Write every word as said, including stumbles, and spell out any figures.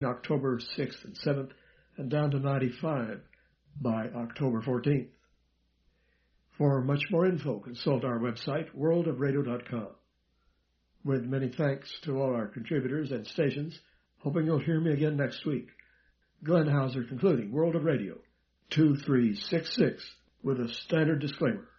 October sixth and seventh, and down to ninety-five by October fourteenth. For much more info, consult our website, world of radio dot com. With many thanks to all our contributors and stations, hoping you'll hear me again next week. Glenn Hauser concluding World of Radio two three six six with a standard disclaimer.